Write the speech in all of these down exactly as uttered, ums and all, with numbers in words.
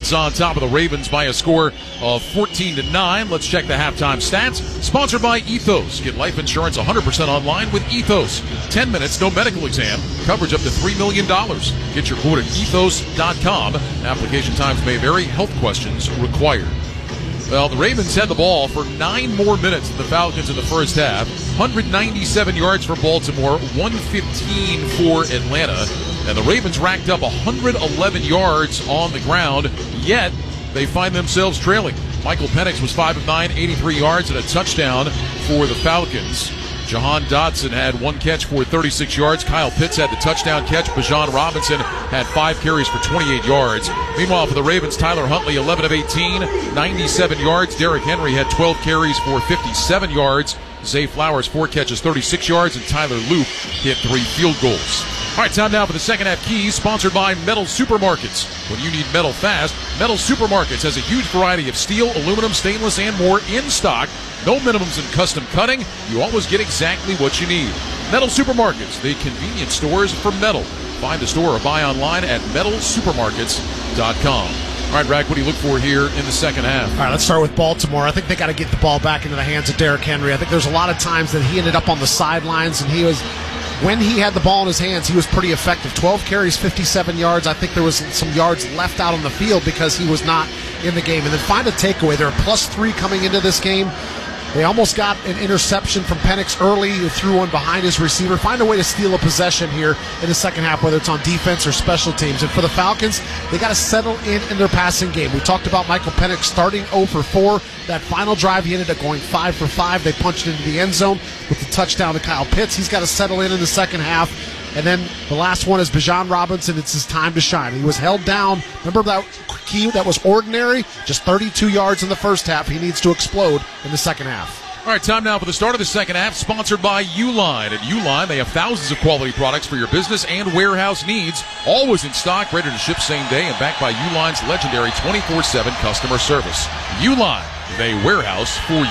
Falcons on top of the Ravens by a score of fourteen to nine. Let's check the halftime stats. Sponsored by Ethos. Get life insurance one hundred percent online with Ethos. ten minutes, no medical exam. Coverage up to three million dollars. Get your quote at ethos dot com. Application times may vary. Health questions required. Well, the Ravens had the ball for nine more minutes than the Falcons in the first half. one hundred ninety-seven yards for Baltimore, one fifteen for Atlanta. And the Ravens racked up one hundred eleven yards on the ground, yet they find themselves trailing. Michael Penix was five of nine, eighty-three yards and a touchdown for the Falcons. Jahan Dotson had one catch for thirty-six yards. Kyle Pitts had the touchdown catch. Bijan Robinson had five carries for twenty-eight yards. Meanwhile, for the Ravens, Tyler Huntley, eleven of eighteen, ninety-seven yards. Derrick Henry had twelve carries for fifty-seven yards. Zay Flowers, four catches, thirty-six yards. And Tyler Loop hit three field goals. All right, time now for the second half keys, sponsored by Metal Supermarkets. When you need metal fast, Metal Supermarkets has a huge variety of steel, aluminum, stainless, and more in stock. No minimums in custom cutting. You always get exactly what you need. Metal Supermarkets, the convenience stores for metal. Find the store or buy online at metal supermarkets dot com. All right, Rack, what do you look for here in the second half? All right, let's start with Baltimore. I think they got to get the ball back into the hands of Derrick Henry. I think there's a lot of times that he ended up on the sidelines, and he was, when he had the ball in his hands, he was pretty effective. twelve carries, fifty-seven yards. I think there was some yards left out on the field because he was not in the game. And then find a takeaway. They're plus three coming into this game. They almost got an interception from Penix early, who threw one behind his receiver. Find a way to steal a possession here in the second half, whether it's on defense or special teams. And for the Falcons, they got to settle in in their passing game. We talked about Michael Penix starting oh for four. That final drive, he ended up going five for five. They punched into the end zone with the touchdown to Kyle Pitts. He's got to settle in in the second half. And then the last one is Bijan Robinson. It's his time to shine. He was held down. Remember that key that was ordinary? Just thirty-two yards in the first half. He needs to explode in the second half. All right, time now for the start of the second half, sponsored by Uline. At Uline, they have thousands of quality products for your business and warehouse needs, always in stock, ready to ship same day, and backed by Uline's legendary twenty-four seven customer service. Uline, the warehouse for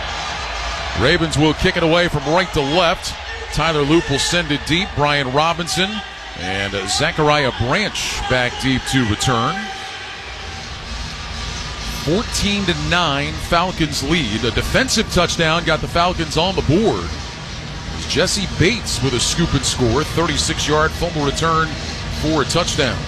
you. Ravens will kick it away from right to left. Tyler Loop will send it deep. Brian Robinson and Zachariah Branch back deep to return. fourteen to nine, Falcons lead. A defensive touchdown got the Falcons on the board. It was Jesse Bates with a scoop and score. thirty-six yard fumble return for a touchdown.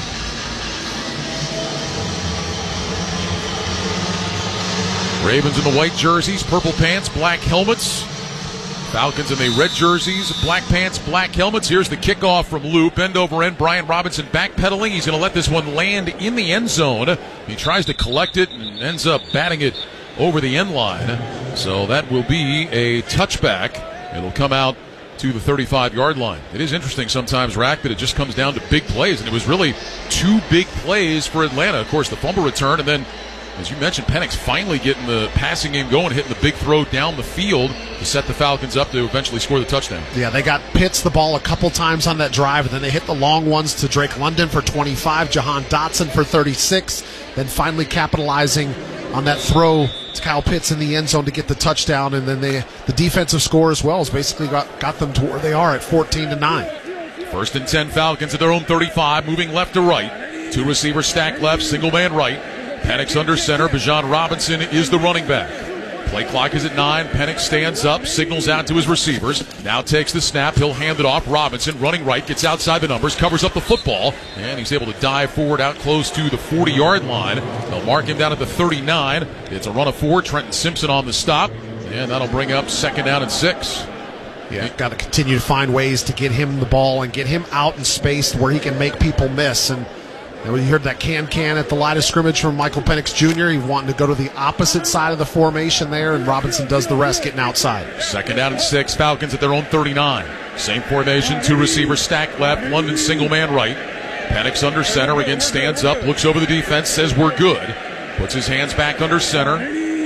Ravens in the white jerseys, purple pants, black helmets. Falcons in the red jerseys, black pants, black helmets. Here's the kickoff from Loop, end over end. Brian Robinson backpedaling. He's going to let this one land in the end zone. He tries to collect it and ends up batting it over the end line. So that will be a touchback. It'll come out to the thirty-five yard line. It is interesting sometimes, Rack, that it just comes down to big plays, and it was really two big plays for Atlanta. Of course, the fumble return, and then, as you mentioned, Penix finally getting the passing game going, hitting the big throw down the field to set the Falcons up to eventually score the touchdown. Yeah, they got Pitts the ball a couple times on that drive, and then they hit the long ones to Drake London for twenty-five, Jahan Dotson for thirty-six, then finally capitalizing on that throw to Kyle Pitts in the end zone to get the touchdown, and then they, the defensive score as well has basically got, got them to where they are at fourteen to nine. First and ten, Falcons at their own thirty-five, moving left to right. Two receivers stacked left, single man right. Penix under center. Bijan Robinson is the running back. Play clock is at nine. Penix stands up, signals out to his receivers. Now takes the snap. He'll hand it off. Robinson running right, gets outside the numbers, covers up the football, and he's able to dive forward out close to the forty yard line. They'll mark him down at the thirty-nine. It's a run of four. Trenton Simpson on the stop, and that'll bring up second down and six. Yeah, got to continue to find ways to get him the ball and get him out in space where he can make people miss. And you heard that can-can at the line of scrimmage from Michael Penix Junior He wanting to go to the opposite side of the formation there, and Robinson does the rest, getting outside. Second down and six, Falcons at their own thirty-nine. Same formation, two receivers stacked left, London single man right. Penix under center, again stands up, looks over the defense, says we're good. Puts his hands back under center.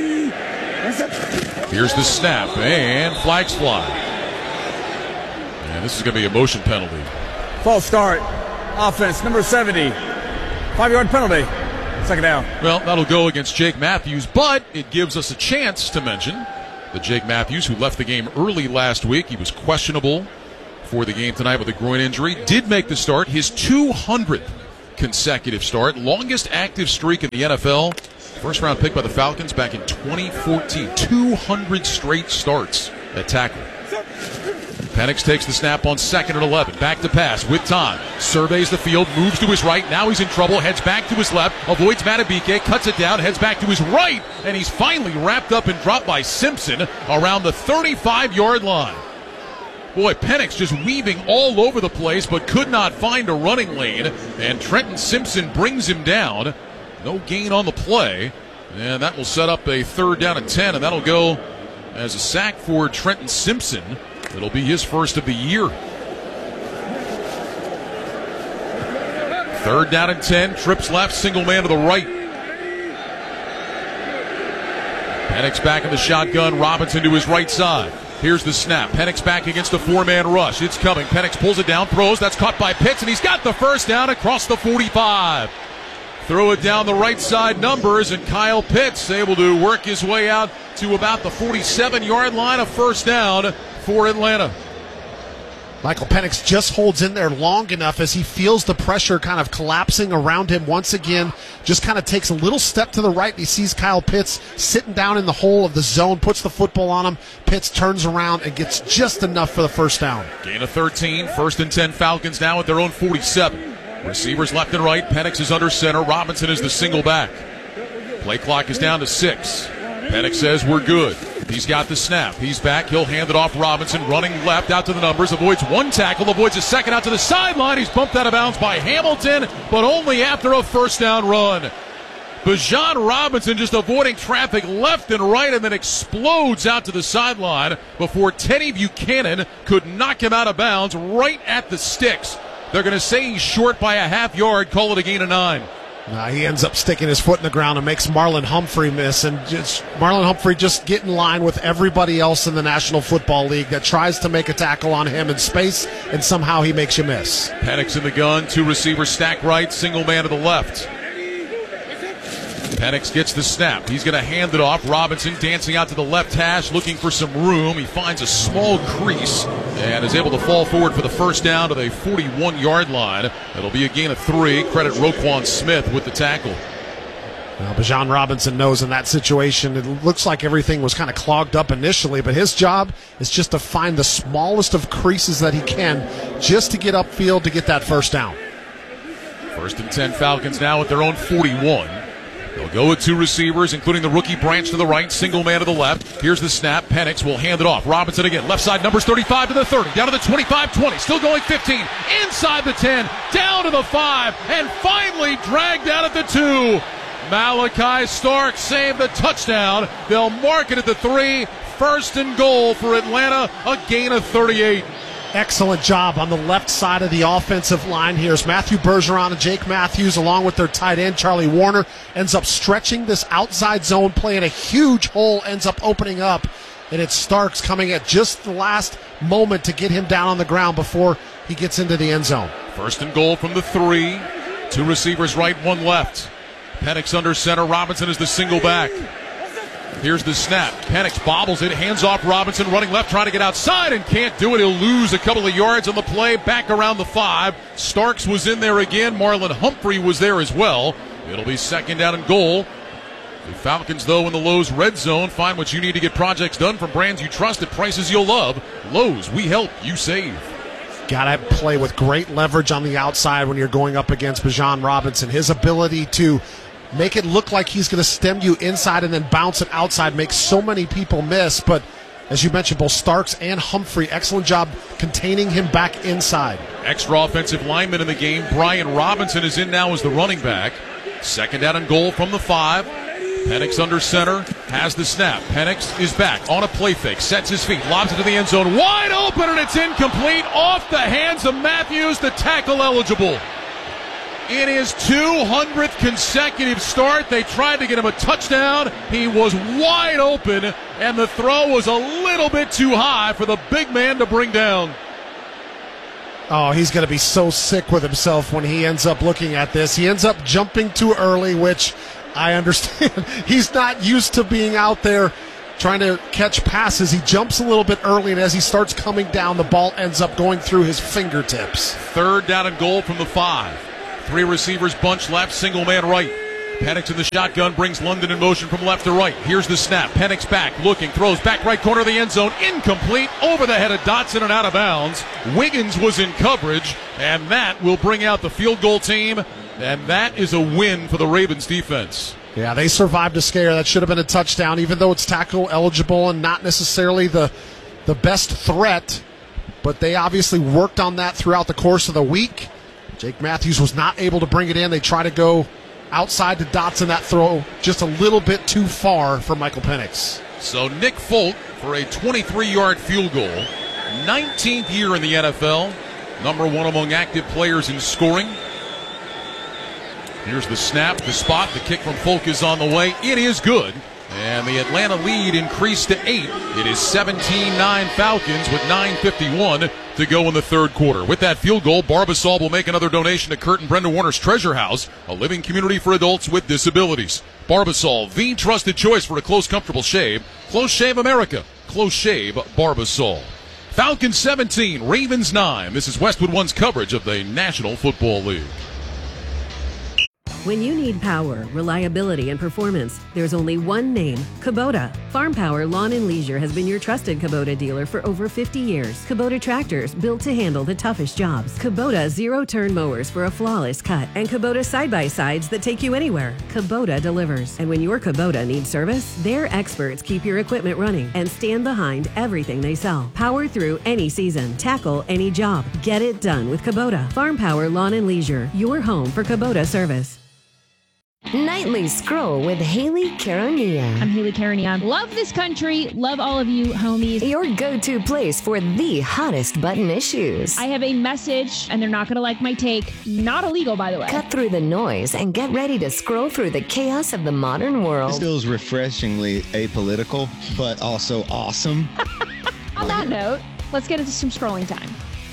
Here's the snap, and flags fly. And this is going to be a motion penalty. False start. Offense, number seventy. Five-yard penalty. Second down. Well, that'll go against Jake Matthews, but it gives us a chance to mention that Jake Matthews, who left the game early last week, he was questionable for the game tonight with a groin injury, did make the start, his two hundredth consecutive start. Longest active streak in the N F L. First round pick by the Falcons back in twenty fourteen. two hundred straight starts at tackle. Penix takes the snap on second and eleven. Back to pass with time. Surveys the field, moves to his right. Now he's in trouble. Heads back to his left. Avoids Matabike. Cuts it down. Heads back to his right. And he's finally wrapped up and dropped by Simpson around the thirty-five-yard line. Boy, Penix just weaving all over the place, but could not find a running lane. And Trenton Simpson brings him down. No gain on the play. And that will set up a third down and ten, and that'll go as a sack for Trenton Simpson. It'll be his first of the year. Third down and ten. Trips left, single man to the right. Penix back in the shotgun. Robinson to his right side. Here's the snap. Penix back against a four-man rush. It's coming. Penix pulls it down, throws. That's caught by Pitts, and he's got the first down across the forty-five. Throw it down the right side numbers, and Kyle Pitts able to work his way out to about the forty-seven-yard line. A first down for Atlanta. Michael Penix just holds in there long enough as he feels the pressure kind of collapsing around him once again. Just kind of takes a little step to the right. He sees Kyle Pitts sitting down in the hole of the zone, puts the football on him. Pitts turns around and gets just enough for the first down. Gain of thirteen. First and ten Falcons now at their own forty-seven. Receivers left and right. Penix is under center. Robinson is the single back. Play clock is down to six. Penix says we're good. He's got the snap. He's back. He'll hand it off Robinson. Running left out to the numbers. Avoids one tackle. Avoids a second out to the sideline. He's bumped out of bounds by Hamilton, but only after a first down run. Bijan Robinson just avoiding traffic left and right and then explodes out to the sideline before Teddy Buchanan could knock him out of bounds right at the sticks. They're going to say he's short by a half yard, call it a gain of nine. Uh, he ends up sticking his foot in the ground and makes Marlon Humphrey miss. And just Marlon Humphrey just get in line with everybody else in the National Football League that tries to make a tackle on him in space, and somehow he makes you miss. Penix in the gun, two receivers stack right, single man to the left. Penix gets the snap. He's going to hand it off. Robinson dancing out to the left hash, looking for some room. He finds a small crease and is able to fall forward for the first down to the forty-one-yard line. It'll be a gain of three. Credit Roquan Smith with the tackle. Well, Bijan Robinson knows in that situation, it looks like everything was kind of clogged up initially, but his job is just to find the smallest of creases that he can just to get upfield to get that first down. First and ten Falcons now at their own forty-one. They'll go with two receivers, including the rookie Branch to the right, single man to the left. Here's the snap. Penix will hand it off. Robinson again. Left side numbers thirty-five to the thirty. Down to the twenty-five twenty. Still going fifteen. Inside the ten. Down to the five. And finally dragged out at the two. Malachi Stark saved the touchdown. They'll mark it at the three. First and goal for Atlanta. A gain of thirty-eight. Excellent job on the left side of the offensive line here as Matthew Bergeron and Jake Matthews, along with their tight end Charlie Warner, ends up stretching this outside zone play, and a huge hole ends up opening up, and it's Starks coming at just the last moment to get him down on the ground before he gets into the end zone. First and goal from the three. Two receivers right, one left. Penix under center. Robinson is the single back. Here's the snap. Penix bobbles it, hands off Robinson, running left, trying to get outside, and can't do it. He'll lose a couple of yards on the play, back around the five. Starks was in there again. Marlon Humphrey was there as well. It'll be second down and goal. The Falcons, though, in the Lowe's red zone. Find what you need to get projects done from brands you trust at prices you'll love. Lowe's, we help, you save. Got to play with great leverage on the outside when you're going up against Bijan Robinson. His ability to make it look like he's going to stem you inside and then bounce it outside makes so many people miss. But as you mentioned, both Starks and Humphrey, excellent job containing him back inside. Extra offensive lineman in the game. Brian Robinson is in now as the running back. Second down and goal from the five. Penix under center, has the snap. Penix is back on a play fake, sets his feet, lobs it to the end zone, wide open, and it's incomplete, off the hands of Matthews, the tackle eligible. In his two hundredth consecutive start, they tried to get him a touchdown. He was wide open, and the throw was a little bit too high for the big man to bring down. Oh, he's going to be so sick with himself when he ends up looking at this. He ends up jumping too early, which I understand. He's not used to being out there trying to catch passes. He jumps a little bit early, and as he starts coming down, the ball ends up going through his fingertips. Third down and goal from the five. Three receivers bunch left, single man right. Penix in the shotgun brings London in motion from left to right. Here's the snap. Penix back, looking, throws back right corner of the end zone. Incomplete, over the head of Dotson and out of bounds. Wiggins was in coverage, and that will bring out the field goal team, and that is a win for the Ravens defense. Yeah, they survived a scare. That should have been a touchdown, even though it's tackle eligible and not necessarily the the best threat. But they obviously worked on that throughout the course of the week. Jake Matthews was not able to bring it in. They try to go outside to Dotson. That throw just a little bit too far for Michael Penix. So Nick Folk for a twenty-three-yard field goal. nineteenth year in the N F L. Number one among active players in scoring. Here's the snap, the spot, the kick from Folk is on the way. It is good. And the Atlanta lead increased to eight. It is seventeen nine Falcons with nine fifty-one to go in the third quarter. With that field goal, Barbasol will make another donation to Kurt and Brenda Warner's Treasure House, a living community for adults with disabilities. Barbasol, the trusted choice for a close, comfortable shave. Close Shave America. Close Shave Barbasol. Falcons seventeen, Ravens nine. This is Westwood One's coverage of the National Football League. When you need power, reliability, and performance, there's only one name, Kubota. Farm Power Lawn and Leisure has been your trusted Kubota dealer for over fifty years. Kubota tractors built to handle the toughest jobs. Kubota zero-turn mowers for a flawless cut. And Kubota side-by-sides that take you anywhere. Kubota delivers. And when your Kubota needs service, their experts keep your equipment running and stand behind everything they sell. Power through any season. Tackle any job. Get it done with Kubota. Farm Power Lawn and Leisure, your home for Kubota service. Nightly Scroll with Haley Carania. I'm Haley Carania. Love this country. Love all of you homies. Your go-to place for the hottest button issues. I have a message, and they're not going to like my take. Not illegal, by the way. Cut through the noise and get ready to scroll through the chaos of the modern world. This feels refreshingly apolitical, but also awesome. On that note, let's get into some scrolling time.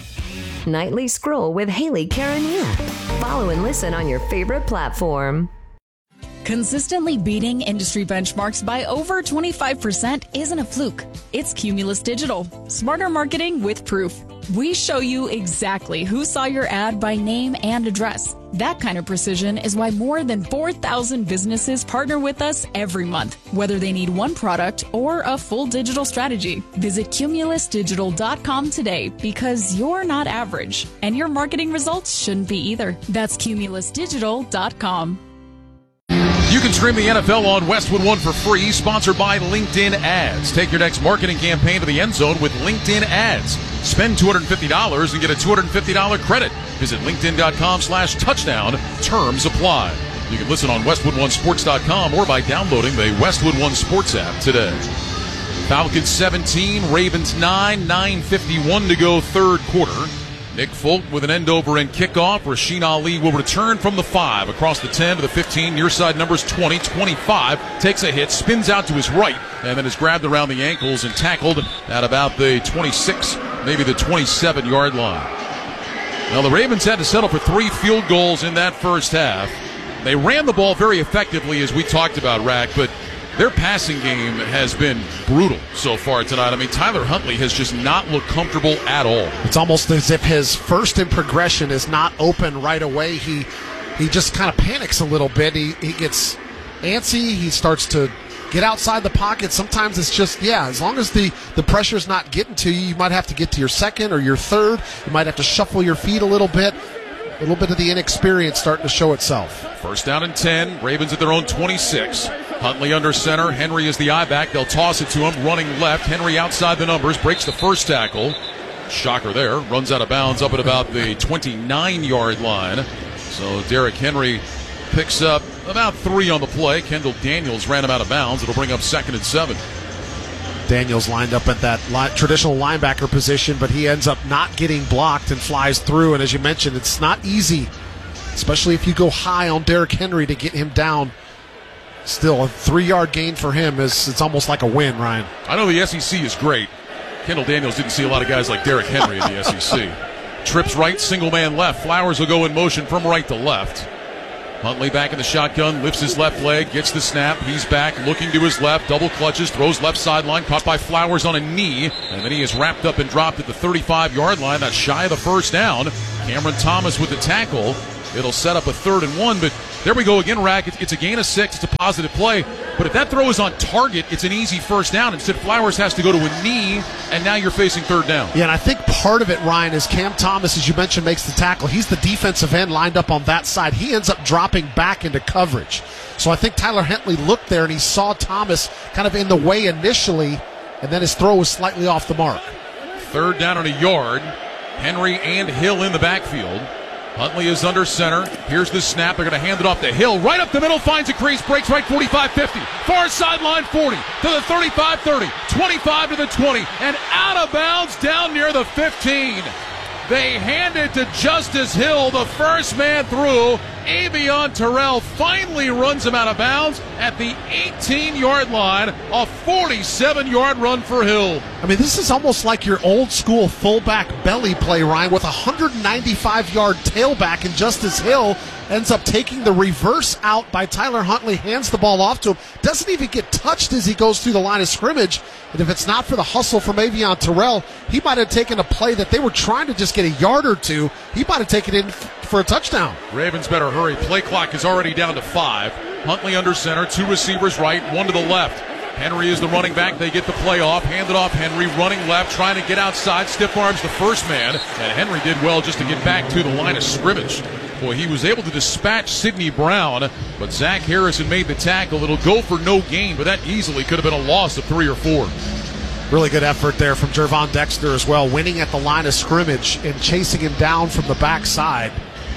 Nightly Scroll with Haley Carania. Follow and listen on your favorite platform. Consistently beating industry benchmarks by over twenty-five percent isn't a fluke. It's Cumulus Digital. Smarter marketing with proof. We show you exactly who saw your ad by name and address. That kind of precision is why more than four thousand businesses partner with us every month, whether they need one product or a full digital strategy. Visit cumulus digital dot com today because you're not average, and your marketing results shouldn't be either. That's cumulus digital dot com. You can stream the N F L on Westwood One for free, sponsored by LinkedIn Ads. Take your next marketing campaign to the end zone with LinkedIn Ads. Spend two hundred fifty dollars and get a two hundred fifty dollars credit. Visit linkedin.com slash touchdown. Terms apply. You can listen on westwood one sports dot com or by downloading the Westwood One Sports app today. Falcons seventeen, Ravens nine, nine fifty-one to go third quarter. Nick Folk with an end over and kickoff. Rasheen Ali will return from the five across the ten to the fifteen. Near side numbers twenty, twenty-five. Takes a hit, spins out to his right, and then is grabbed around the ankles and tackled at about the twenty-six, maybe the twenty-seven-yard line. Now the Ravens had to settle for three field goals in that first half. They ran the ball very effectively, as we talked about, Rack, but their passing game has been brutal so far tonight. I mean, Tyler Huntley has just not looked comfortable at all. It's almost as if his first in progression is not open right away. He he just kind of panics a little bit. He, he gets antsy. He starts to get outside the pocket. Sometimes it's just, yeah, as long as the, the pressure's not getting to you, you might have to get to your second or your third. You might have to shuffle your feet a little bit. A little bit of the inexperience starting to show itself. First down and ten. Ravens at their own twenty-six. Huntley under center. Henry is the eye back. They'll toss it to him. Running left. Henry outside the numbers. Breaks the first tackle. Shocker there. Runs out of bounds up at about the twenty-nine-yard line. So Derrick Henry picks up about three on the play. Kendall Daniels ran him out of bounds. It'll bring up second and seven. Daniels lined up at that li- traditional linebacker position, but he ends up not getting blocked and flies through. And as you mentioned, it's not easy, especially if you go high on Derrick Henry, to get him down. Still, a three-yard gain for him is it's almost like a win, Ryan. I know the S E C is great. Kendall Daniels didn't see a lot of guys like Derrick Henry in the S E C. Trips right, single man left. Flowers will go in motion from right to left. Huntley back in the shotgun, lifts his left leg, gets the snap. He's back, looking to his left, double clutches, throws left sideline, caught by Flowers on a knee, and then he is wrapped up and dropped at the thirty-five-yard line. That's shy of the first down. Cameron Thomas with the tackle. It'll set up a third and one, but there we go again, Rack. It's, it's a gain of six. It's a positive play. But if that throw is on target, it's an easy first down. Instead, Flowers has to go to a knee, and now you're facing third down. Yeah, and I think part of it, Ryan, is Cam Thomas, as you mentioned, makes the tackle. He's the defensive end lined up on that side. He ends up dropping back into coverage. So I think Tyler Huntley looked there, and he saw Thomas kind of in the way initially, and then his throw was slightly off the mark. Third down and a yard. Henry and Hill in the backfield. Huntley is under center. Here's the snap. They're going to hand it off to Hill. Right up the middle, finds a crease, breaks right forty-five fifty. Far sideline forty to the thirty-five thirty. twenty-five to the twenty. And out of bounds down near the fifteen. They hand it to Justice Hill, the first man through. Avion Terrell finally runs him out of bounds at the eighteen-yard line. A forty-seven-yard run for Hill. I mean, this is almost like your old-school fullback belly play, Ryan, with a one ninety-five-yard tailback, and Justice Hill ends up taking the reverse out by Tyler Huntley, hands the ball off to him, doesn't even get touched as he goes through the line of scrimmage. And if it's not for the hustle from Avion Terrell, he might have taken a play that they were trying to just get a yard or two. He might have taken it in for a touchdown. Ravens better hurry. Play clock is already down to five. Huntley under center, two receivers right, one to the left. Henry is the running back. They get the play off, hand it off. Henry running left, trying to get outside. Stiff arms the first man, and Henry did well just to get back to the line of scrimmage. Boy, he was able to dispatch Sidney Brown, but Zach Harrison made the tackle. It'll go for no gain, but that easily could have been a loss of three or four. Really good effort there from Gervon Dexter as well, winning at the line of scrimmage and chasing him down from the backside.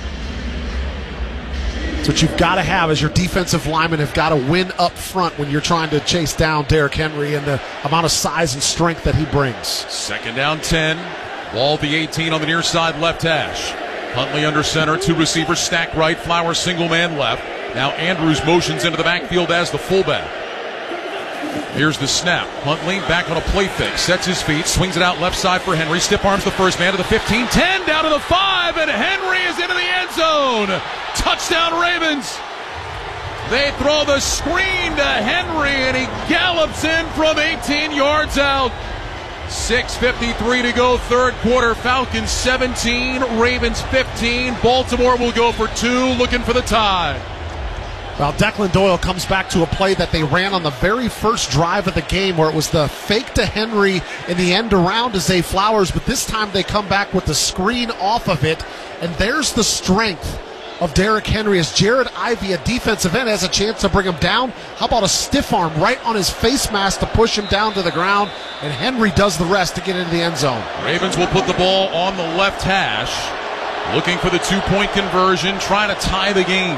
That's what you've got to have as your defensive linemen have got to win up front when you're trying to chase down Derrick Henry and the amount of size and strength that he brings. Second down ten. Ball the eighteen on the near side left hash. Huntley under center, two receivers stacked right, Flowers single man left. Now Andrews motions into the backfield as the fullback. Here's the snap. Huntley back on a play fake, sets his feet, swings it out left side for Henry, stiff arms the first man to the fifteen, ten, down to the five, and Henry is into the end zone. Touchdown Ravens. They throw the screen to Henry, and he gallops in from eighteen yards out. six fifty-three to go, third quarter. Falcons seventeen, Ravens fifteen. Baltimore will go for two, looking for the tie. Well, Declan Doyle comes back to a play that they ran on the very first drive of the game where it was the fake to Henry in the end around to Zay Flowers, but this time they come back with the screen off of it, and there's the strength of Derrick Henry as Jared Ivey, a defensive end, has a chance to bring him down. How about a stiff arm right on his face mask to push him down to the ground, and Henry does the rest to get into the end zone. Ravens will put the ball on the left hash, looking for the two-point conversion, trying to tie the game.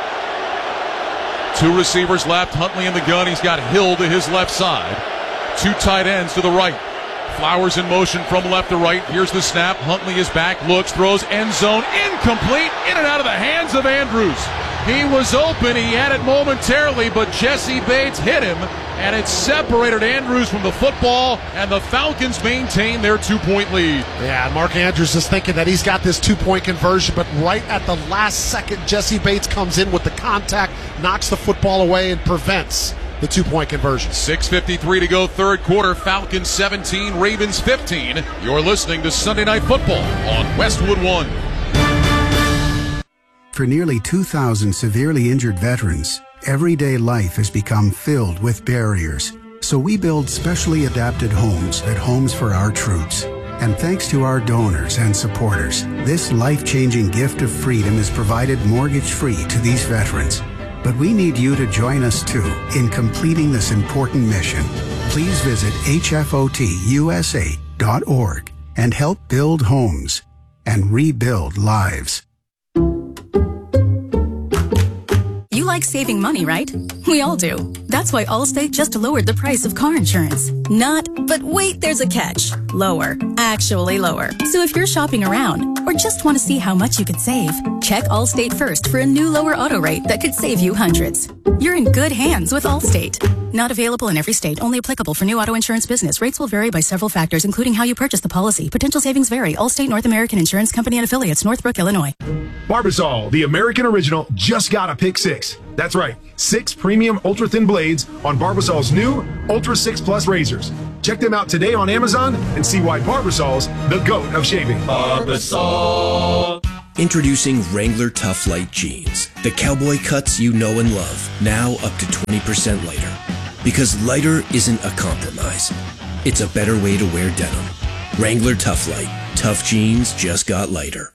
Two receivers left, Huntley in the gun. He's got Hill to his left side. Two tight ends to the right. Flowers in motion from left to right. Here's the snap. Huntley is back, looks, throws, end zone, incomplete, in and out of the hands of Andrews. He was open, he had it momentarily, but Jesse Bates hit him, and it separated Andrews from the football, and the Falcons maintain their two-point lead. Yeah, Mark Andrews is thinking that he's got this two-point conversion, but right at the last second, Jesse Bates comes in with the contact, knocks the football away, and prevents the two-point conversion. six fifty-three to go, third quarter. Falcons seventeen, Ravens fifteen. You're listening to Sunday Night Football on Westwood One. For nearly two thousand severely injured veterans, everyday life has become filled with barriers. So we build specially adapted homes at Homes for Our Troops. And thanks to our donors and supporters, this life-changing gift of freedom is provided mortgage-free to these veterans. But we need you to join us too in completing this important mission. Please visit H F O T U S A dot org and help build homes and rebuild lives. You like saving money, right? We all do. That's why Allstate just lowered the price of car insurance. Not, but wait, there's a catch. Lower. Actually lower. So if you're shopping around or just want to see how much you could save, check Allstate first for a new lower auto rate that could save you hundreds. You're in good hands with Allstate. Not available in every state. Only applicable for new auto insurance business. Rates will vary by several factors, including how you purchase the policy. Potential savings vary. Allstate North American Insurance Company and Affiliates, Northbrook, Illinois. Barbasol, the American original, just got a pick six. That's right, six premium ultra-thin blades on Barbasol's new Ultra six Plus razors. Check them out today on Amazon and see why Barbasol's the GOAT of shaving. Barbasol. Introducing Wrangler Tough Light Jeans. The cowboy cuts you know and love, now up to twenty percent lighter. Because lighter isn't a compromise. It's a better way to wear denim. Wrangler Tough Light. Tough jeans just got lighter.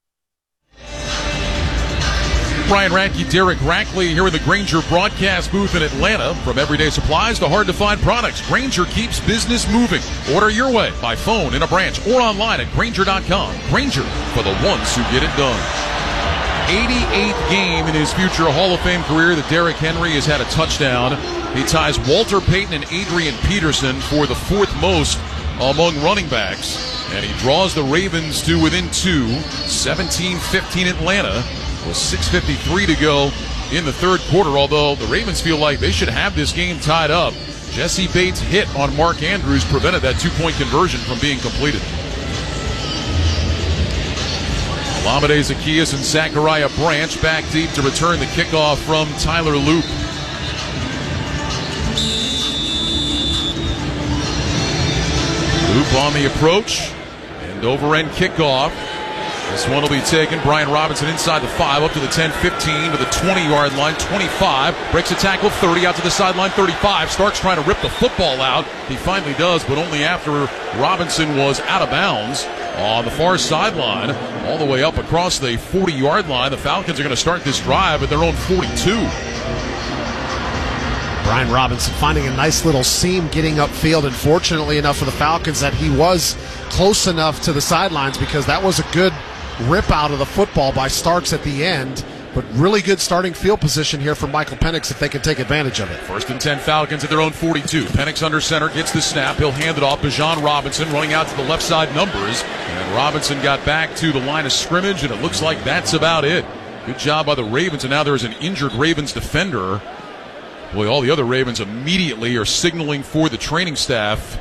Brian Radke, Derek Rackley here in the Grainger broadcast booth in Atlanta. From everyday supplies to hard-to-find products, Grainger keeps business moving. Order your way by phone in a branch or online at Grainger dot com. Grainger, for the ones who get it done. eighty-eighth game in his future Hall of Fame career that Derrick Henry has had a touchdown. He ties Walter Payton and Adrian Peterson for the fourth most among running backs. And he draws the Ravens to within two, seventeen fifteen Atlanta. With six fifty-three to go in the third quarter, although the Ravens feel like they should have this game tied up. Jesse Bates' hit on Mark Andrews prevented that two-point conversion from being completed. Olamide Zaccheaus and Zachariah Branch back deep to return the kickoff from Tyler Loop. Loop on the approach. End over end kickoff. This one will be taken. Brian Robinson inside the five, up to the ten fifteen, to the twenty-yard line, twenty-five. Breaks a tackle, thirty, out to the sideline, thirty-five. Starks trying to rip the football out. He finally does, but only after Robinson was out of bounds on the far sideline, all the way up across the forty-yard line. The Falcons are going to start this drive at their own forty-two. Brian Robinson finding a nice little seam getting upfield, and fortunately enough for the Falcons that he was close enough to the sidelines, because that was a good rip out of the football by Starks at the end. But really good starting field position here for Michael Penix if they can take advantage of it. First and ten Falcons at their own forty-two. Penix under center, gets the snap. He'll hand it off. Bijan Robinson running out to the left side numbers. And Robinson got back to the line of scrimmage, and it looks like that's about it. Good job by the Ravens, and now there's an injured Ravens defender. Boy, all the other Ravens immediately are signaling for the training staff.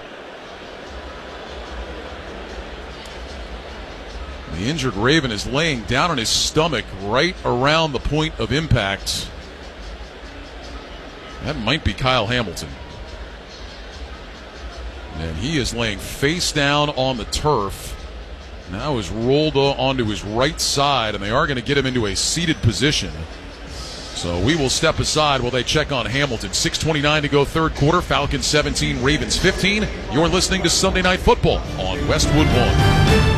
The injured Raven is laying down on his stomach right around the point of impact. That might be Kyle Hamilton. And he is laying face down on the turf. Now is rolled onto his right side, and they are going to get him into a seated position. So we will step aside while they check on Hamilton. six twenty-nine to go third quarter. Falcons seventeen, Ravens fifteen. You're listening to Sunday Night Football on Westwood One.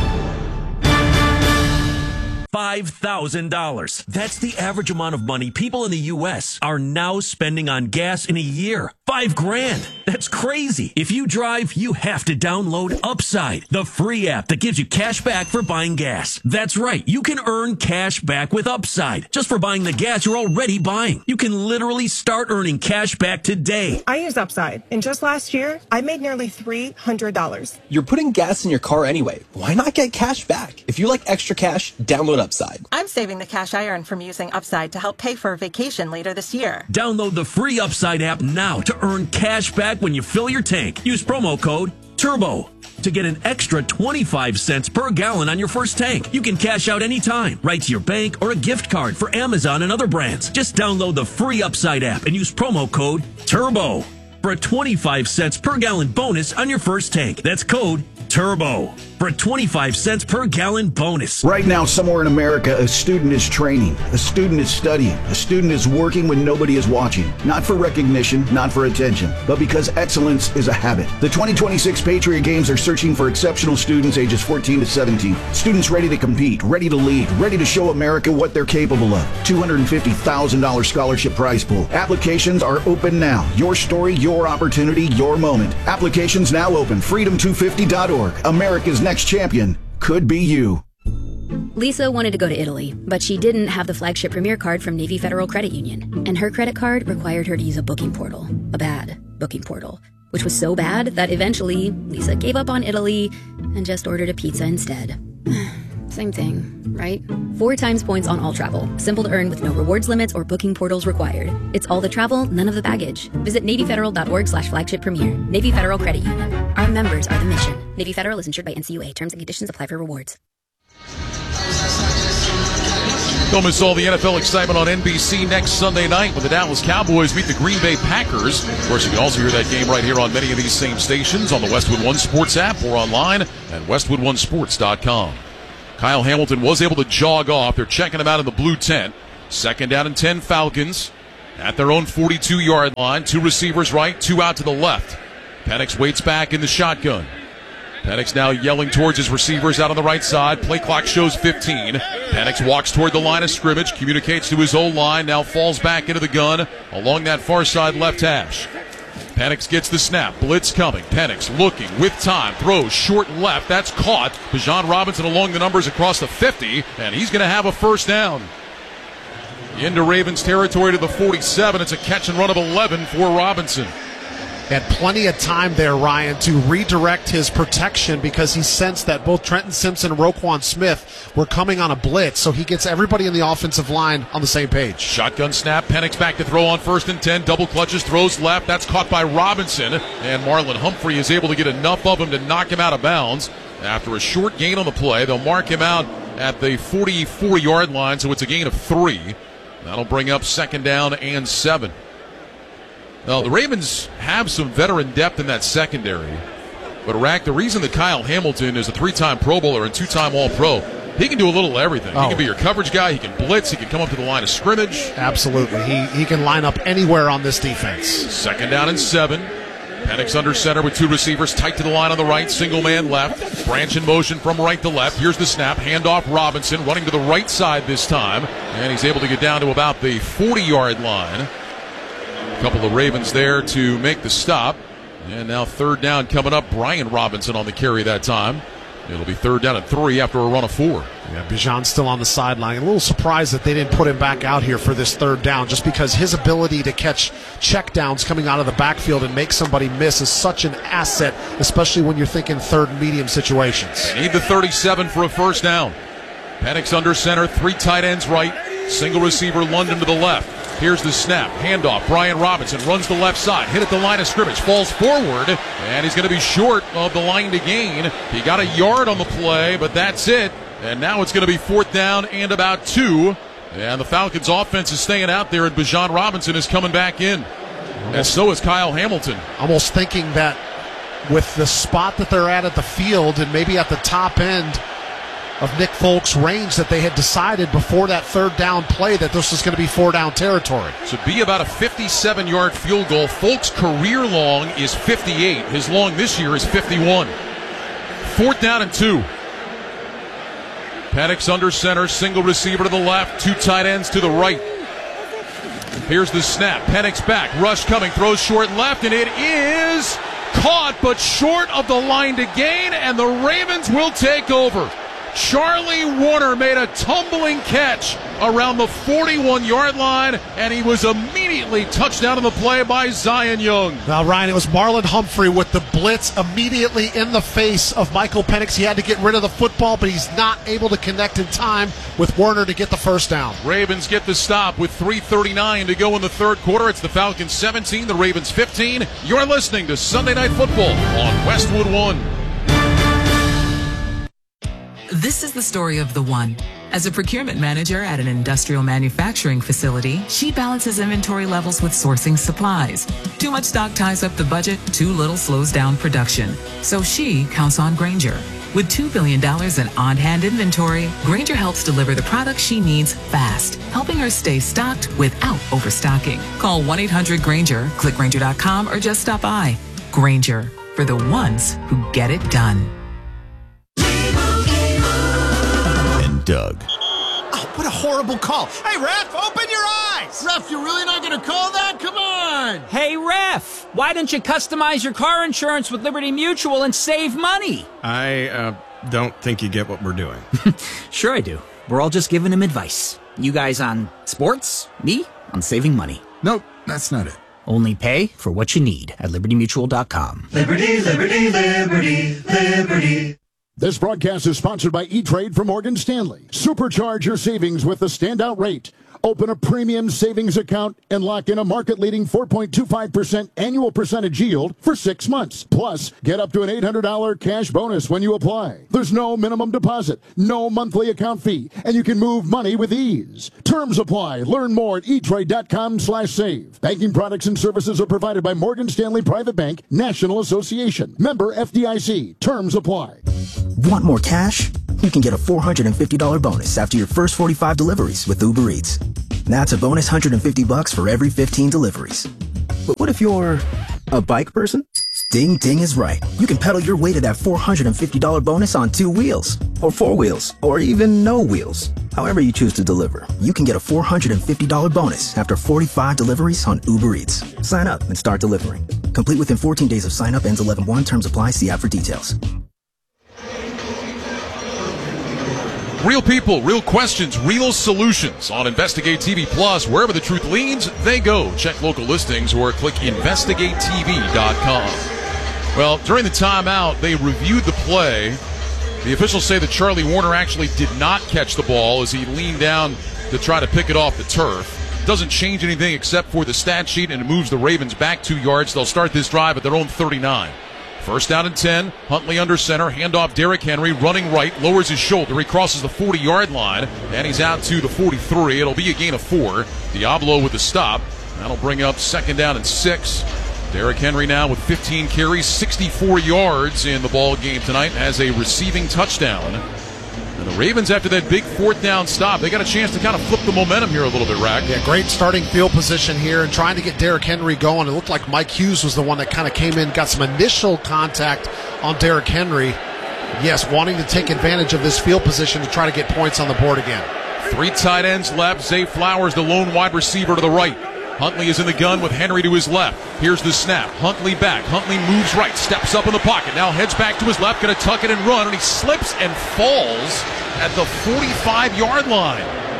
five thousand dollars. That's the average amount of money people in the U S are now spending on gas in a year. Five grand. That's crazy. If you drive, you have to download Upside, the free app that gives you cash back for buying gas. That's right. You can earn cash back with Upside just for buying the gas you're already buying. You can literally start earning cash back today. I use Upside, and just last year, I made nearly three hundred dollars. You're putting gas in your car anyway. Why not get cash back? If you like extra cash, download Upside. I'm saving the cash I earn from using Upside to help pay for a vacation later this year. Download the free Upside app now to earn cash back when you fill your tank. Use promo code TURBO to get an extra twenty-five cents per gallon on your first tank. You can cash out anytime, right to your bank or a gift card for Amazon and other brands. Just download the free Upside app and use promo code TURBO for a twenty-five cents per gallon bonus on your first tank. That's code TURBO for a twenty-five cents per gallon bonus. Right now, somewhere in America, a student is training, a student is studying, a student is working when nobody is watching. Not for recognition, not for attention, but because excellence is a habit. The twenty twenty-six Patriot Games are searching for exceptional students ages fourteen to seventeen. Students ready to compete, ready to lead, ready to show America what they're capable of. two hundred fifty thousand dollars scholarship prize pool. Applications are open now. Your story, your opportunity, your moment. Applications now open. freedom two fifty dot org. America's next champion could be you. Lisa wanted to go to Italy, but she didn't have the flagship Premier card from Navy Federal Credit Union. And her credit card required her to use a booking portal. A bad booking portal. Which was so bad that eventually Lisa gave up on Italy and just ordered a pizza instead. Same thing, right? Four times points on all travel. Simple to earn with no rewards limits or booking portals required. It's all the travel, none of the baggage. Visit Navy Federal dot org slash flagship premier. Navy Federal Credit Union. Our members are the mission. Navy Federal is insured by N C U A. Terms and conditions apply for rewards. Don't miss all the N F L excitement on N B C next Sunday night when the Dallas Cowboys meet the Green Bay Packers. Of course, you can also hear that game right here on many of these same stations on the Westwood One Sports app or online at westwood one sports dot com. Kyle Hamilton was able to jog off. They're checking him out in the blue tent. Second down and ten, Falcons at their own forty-two-yard line. Two receivers right, two out to the left. Penix waits back in the shotgun. Penix now yelling towards his receivers out on the right side. Play clock shows fifteen. Penix walks toward the line of scrimmage, communicates to his O-line, now falls back into the gun along that far side left hash. Penix gets the snap. Blitz coming. Penix looking with time. Throws short left. That's caught. Bijan Robinson along the numbers across the fifty, and he's going to have a first down. Into Ravens territory to the forty-seven. It's a catch and run of eleven for Robinson. Had plenty of time there, Ryan, to redirect his protection because he sensed that both Trenton Simpson and Roquan Smith were coming on a blitz, so he gets everybody in the offensive line on the same page. Shotgun snap, Penix back to throw on first and ten, double clutches, throws left, that's caught by Robinson, and Marlon Humphrey is able to get enough of him to knock him out of bounds. After a short gain on the play, they'll mark him out at the forty-four-yard line, so it's a gain of three. That'll bring up second down and seven. Now, the Ravens have some veteran depth in that secondary. But, Rack, the reason that Kyle Hamilton is a three-time Pro Bowler and two-time All-Pro, he can do a little of everything. Oh. He can be your coverage guy. He can blitz. He can come up to the line of scrimmage. Absolutely. He, he can line up anywhere on this defense. Second down and seven. Penix under center with two receivers tight to the line on the right. Single man left. Branch in motion from right to left. Here's the snap. Handoff Robinson running to the right side this time. And he's able to get down to about the forty-yard line. A couple of Ravens there to make the stop. And now third down coming up. Brian Robinson on the carry that time. It'll be third down and three after a run of four. Yeah, Bijan's still on the sideline. A little surprised that they didn't put him back out here for this third down, just because his ability to catch checkdowns coming out of the backfield and make somebody miss is such an asset, especially when you're thinking third and medium situations. They need the thirty-seven for a first down. Penix under center, three tight ends right, single receiver London to the left. Here's the snap, handoff, Brian Robinson runs the left side, hit at the line of scrimmage, falls forward, and he's going to be short of the line to gain. He got a yard on the play, but that's it. And now it's going to be fourth down and about two. And the Falcons' offense is staying out there, and Bijan Robinson is coming back in. Almost, and so is Kyle Hamilton. Almost thinking that with the spot that they're at at the field and maybe at the top end of Nick Folk's range, that they had decided before that third down play that this was going to be four down territory. So be about a fifty-seven-yard field goal. Folk's career long is fifty-eight. His long this year is fifty-one. Fourth down and two. Penix under center, single receiver to the left, two tight ends to the right. Here's the snap. Penix back, rush coming, throws short left, and it is caught, but short of the line to gain, and the Ravens will take over. Charlie Warner made a tumbling catch around the forty-one-yard line, and he was immediately touched down on the play by Zion Young. Now, Ryan, it was Marlon Humphrey with the blitz immediately in the face of Michael Penix. He had to get rid of the football, but he's not able to connect in time with Warner to get the first down. Ravens get the stop with three thirty-nine to go in the third quarter. It's the Falcons seventeen, the Ravens fifteen. You're listening to Sunday Night Football on Westwood One. This is the story of the one. As a procurement manager at an industrial manufacturing facility, she balances inventory levels with sourcing supplies. Too much stock ties up the budget, too little slows down production. So she counts on Grainger. With two billion dollars in on-hand inventory, Grainger helps deliver the products she needs fast, helping her stay stocked without overstocking. Call one eight hundred Grainger, click Grainger dot com, or just stop by. Grainger, for the ones who get it done. Doug. Oh, what a horrible call. Hey, Ref, open your eyes. Ref, you're really not going to call that? Come on. Hey, Ref, why don't you customize your car insurance with Liberty Mutual and save money? I uh, don't think you get what we're doing. Sure I do. We're all just giving him advice. You guys on sports, me on saving money. Nope, that's not it. Only pay for what you need at liberty mutual dot com. Liberty, liberty, liberty, liberty. This broadcast is sponsored by E-Trade from Morgan Stanley. Supercharge your savings with the standout rate. Open a premium savings account and lock in a market-leading four point two five percent annual percentage yield for six months. Plus, get up to an eight hundred dollars cash bonus when you apply. There's no minimum deposit, no monthly account fee, and you can move money with ease. Terms apply. Learn more at e trade dot com slash save. Banking products and services are provided by Morgan Stanley Private Bank, National Association. Member F D I C. Terms apply. Want more cash? you can get a four hundred fifty dollars bonus after your first forty-five deliveries with Uber Eats. That's a bonus one hundred fifty bucks for every fifteen deliveries. But what if you're a bike person? Ding Ding is right. You can pedal your way to that four hundred fifty dollars bonus on two wheels, or four wheels, or even no wheels. However you choose to deliver, you can get a four hundred fifty dollars bonus after forty-five deliveries on Uber Eats. Sign up and start delivering. Complete within fourteen days of sign up. Ends eleven one. Terms apply. See app for details. Real people, real questions, real solutions on Investigate T V Plus. Wherever the truth leans, they go. Check local listings or click investigate T V dot com. Well, during the timeout, they reviewed the play. The officials say that Charlie Warner actually did not catch the ball as he leaned down to try to pick it off the turf. Doesn't change anything except for the stat sheet, and it moves the Ravens back two yards. They'll start this drive at their own thirty-nine. First down and ten. Huntley under center. Handoff Derrick Henry running right. Lowers his shoulder. He crosses the forty-yard line, and he's out to the forty-three. It'll be a gain of four. Diablo with the stop. That'll bring up second down and six. Derrick Henry now with fifteen carries, sixty-four yards in the ball game tonight, has a receiving touchdown. And the Ravens, after that big fourth down stop, they got a chance to kind of flip the momentum here a little bit, Rack. Yeah, great starting field position here and trying to get Derrick Henry going. It looked like Mike Hughes was the one that kind of came in, got some initial contact on Derrick Henry. Yes, wanting to take advantage of this field position to try to get points on the board again. Three tight ends left. Zay Flowers, the lone wide receiver to the right. Huntley is in the gun with Henry to his left. Here's the snap. Huntley back. Huntley moves right, steps up in the pocket. Now heads back to his left, going to tuck it and run, and he slips and falls at the forty-five-yard line.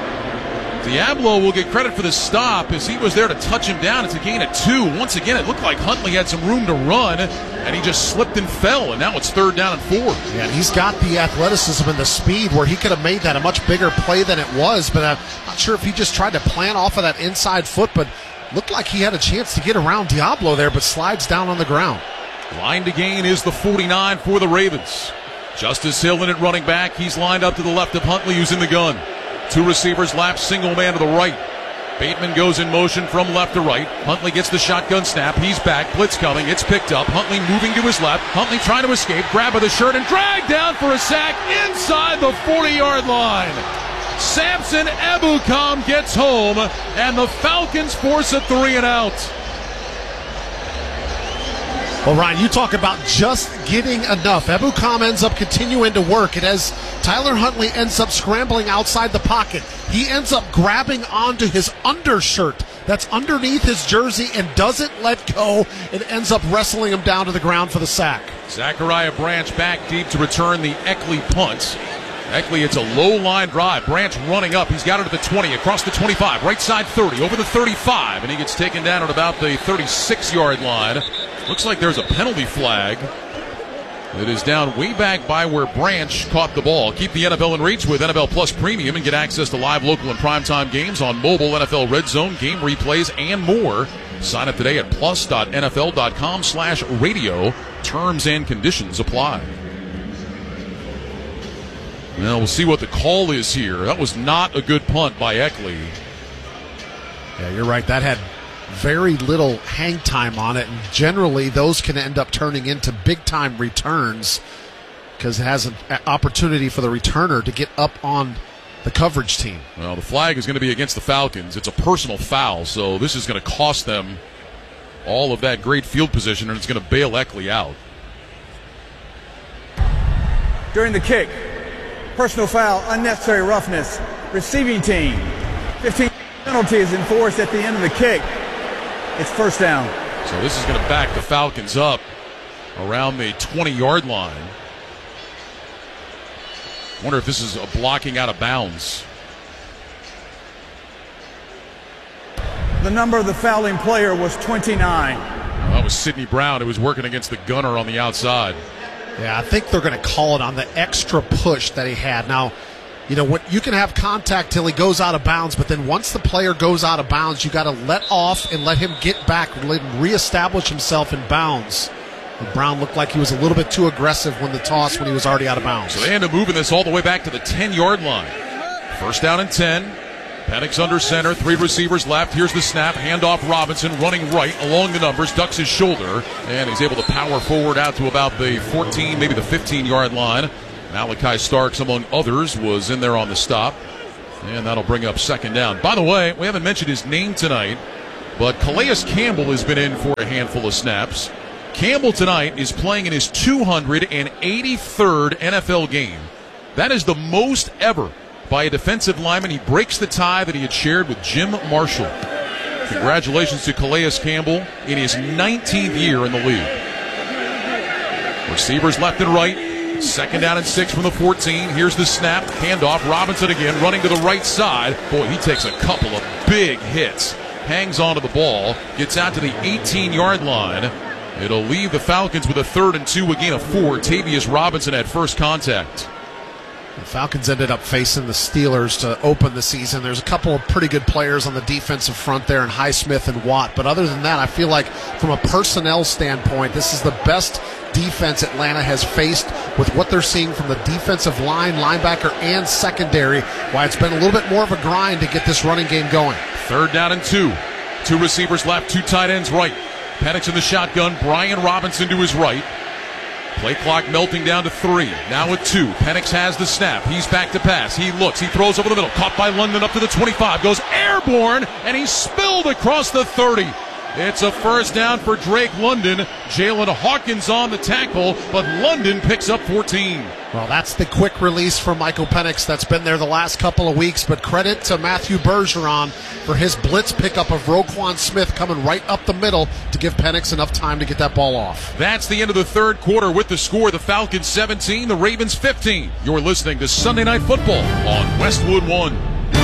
Diablo will get credit for the stop as he was there to touch him down. It's a gain of two. Once again, it looked like Huntley had some room to run, and he just slipped and fell, and now it's third down and four. Yeah, and he's got the athleticism and the speed where he could have made that a much bigger play than it was, but I'm not sure if he just tried to plant off of that inside foot, but looked like he had a chance to get around Diablo there, but slides down on the ground. Line to gain is the forty-nine for the Ravens. Justice Hill in at running back. He's lined up to the left of Huntley, who's in the gun. Two receivers lap, single man to the right. Bateman goes in motion from left to right. Huntley gets the shotgun snap. He's back. Blitz coming. It's picked up. Huntley moving to his left. Huntley trying to escape. Grab by the shirt and drag down for a sack inside the forty-yard line. Samson Ebukam gets home, and the Falcons force a three and out. Well, Ryan, you talk about just getting enough. Ebukam ends up continuing to work. And as Tyler Huntley ends up scrambling outside the pocket, he ends up grabbing onto his undershirt that's underneath his jersey and doesn't let go. It ends up wrestling him down to the ground for the sack. Zachariah Branch back deep to return the Eckley punt. Eckley, it's a low line drive. Branch running up. He's got it at the twenty, across the twenty-five, right side thirty, over the thirty-five, and he gets taken down at about the thirty-six-yard line. Looks like there's a penalty flag. It is down way back by where Branch caught the ball. Keep the N F L in reach with N F L Plus Premium and get access to live, local, and primetime games on mobile, N F L Red Zone, game replays, and more. Sign up today at plus.nfl.com slash radio. Terms and conditions apply. Now we'll see what the call is here. That was not a good punt by Eckley. Yeah, you're right. That had very little hang time on it, and generally those can end up turning into big-time returns because it has an opportunity for the returner to get up on the coverage team. Well, the flag is going to be against the Falcons. It's a personal foul, so this is going to cost them all of that great field position, and it's going to bail Eckley out. During the kick, personal foul, unnecessary roughness, receiving team, fifteen penalty is enforced at the end of the kick. It's first down. So this is going to back the Falcons up around the twenty-yard line. Wonder if this is a blocking out of bounds. The number of the fouling player was twenty-nine. Well, that was Sidney Brown, who was working against the gunner on the outside. Yeah, I think they're going to call it on the extra push that he had. Now, you know, what you can have contact till he goes out of bounds, but then once the player goes out of bounds, you got to let off and let him get back, let him reestablish himself in bounds. And Brown looked like he was a little bit too aggressive when the toss when he was already out of bounds. So they end up moving this all the way back to the ten-yard line. First down and ten. Penix under center, three receivers left. Here's the snap, handoff Robinson running right along the numbers, ducks his shoulder, and he's able to power forward out to about the fourteen, maybe the fifteen-yard line. Malachi Starks, among others, was in there on the stop. And that'll bring up second down. By the way, we haven't mentioned his name tonight, but Calais Campbell has been in for a handful of snaps. Campbell tonight is playing in his two hundred eighty-third N F L game. That is the most ever by a defensive lineman. He breaks the tie that he had shared with Jim Marshall. Congratulations to Calais Campbell in his nineteenth year in the league. Receivers left and right. Second down and six from the fourteen. Here's the snap. Handoff. Robinson again running to the right side. Boy, he takes a couple of big hits. Hangs onto the ball. Gets out to the eighteen-yard line. It'll leave the Falcons with a third and two, a gain of four. Tavius Robinson at first contact. The Falcons ended up facing the Steelers to open the season. There's a couple of pretty good players on the defensive front there in Highsmith and Watt. But other than that, I feel like from a personnel standpoint, this is the best defense Atlanta has faced with what they're seeing from the defensive line, linebacker, and secondary. Why it's been a little bit more of a grind to get this running game going. Third down and two. Two receivers left, two tight ends right. Penix in the shotgun. Brian Robinson to his right. Play clock melting down to three. Now with two. Penix has the snap. He's back to pass. He looks. He throws over the middle. Caught by London up to the twenty-five. Goes airborne, and he's spilled across the thirty. It's a first down for Drake London. Jalen Hawkins on the tackle, but London picks up fourteen. Well, that's the quick release for Michael Penix that's been there the last couple of weeks, but credit to Matthew Bergeron for his blitz pickup of Roquan Smith coming right up the middle to give Penix enough time to get that ball off. That's the end of the third quarter with the score. The Falcons seventeen, the Ravens fifteen. You're listening to Sunday Night Football on Westwood One.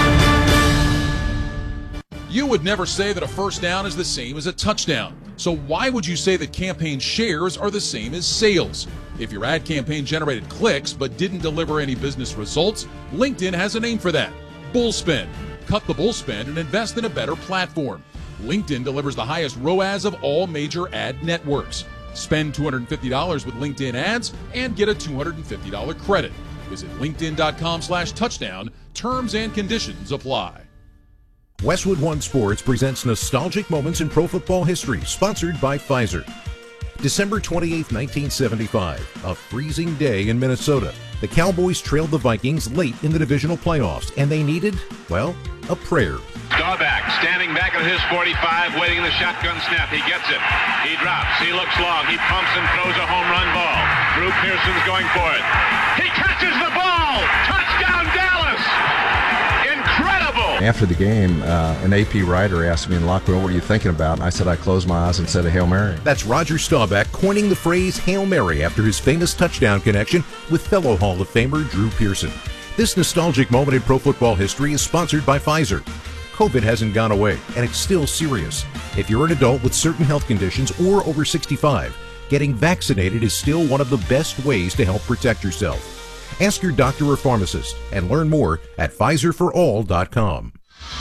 You would never say that a first down is the same as a touchdown. So why would you say that campaign shares are the same as sales? If your ad campaign generated clicks but didn't deliver any business results, LinkedIn has a name for that. Bullspend. Cut the bullspend and invest in a better platform. LinkedIn delivers the highest R O A S of all major ad networks. Spend two hundred fifty dollars with LinkedIn ads and get a two hundred fifty dollars credit. Visit linkedin.com slash touchdown. Terms and conditions apply. Westwood One Sports presents Nostalgic Moments in Pro Football History, sponsored by Pfizer. December twenty-eighth, nineteen seventy-five, a freezing day in Minnesota. The Cowboys trailed the Vikings late in the divisional playoffs, and they needed, well, a prayer. Staubach standing back at his forty-five, waiting the shotgun snap. He gets it. He drops. He looks long. He pumps and throws a home run ball. Drew Pearson's going for it. He catches the ball. Touchdown, Dallas. Incredible. After the game, uh, an A P writer asked me in the locker room, what are you thinking about? And I said I closed my eyes and said a Hail Mary. That's Roger Staubach coining the phrase Hail Mary after his famous touchdown connection with fellow Hall of Famer Drew Pearson. This nostalgic moment in pro football history is sponsored by Pfizer. COVID hasn't gone away, and it's still serious. If you're an adult with certain health conditions or over sixty-five, getting vaccinated is still one of the best ways to help protect yourself. Ask your doctor or pharmacist and learn more at Pfizer for all dot com.